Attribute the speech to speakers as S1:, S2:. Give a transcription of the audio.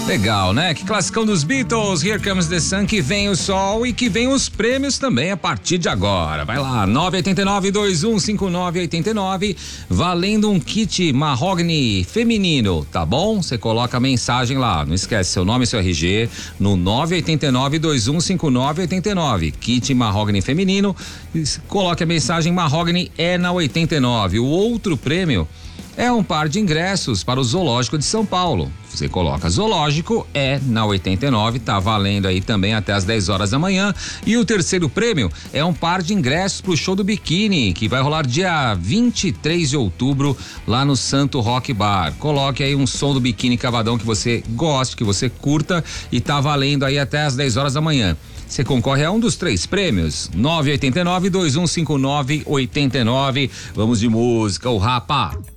S1: Legal, né? Que classicão dos Beatles, Here Comes the Sun, que vem o sol e que vem os prêmios também a partir de agora. Vai lá, 989-215989, valendo um kit Mahogany feminino, tá bom? Você coloca a mensagem lá, não esquece seu nome e seu RG no 989-215989, kit Mahogany feminino, coloque a mensagem Mahogany é na 89. O outro prêmio é um par de ingressos para o Zoológico de São Paulo. Você coloca Zoológico é na 89, tá valendo aí também até as 10 horas da manhã. E o terceiro prêmio é um par de ingressos pro show do Biquíni, que vai rolar dia 23 de outubro lá no Santo Rock Bar. Coloque aí um som do Biquíni Cavadão que você goste, que você curta, e tá valendo aí até as 10 horas da manhã. Você concorre a um dos três prêmios, 989-2159-89. Vamos de música, o Rapa.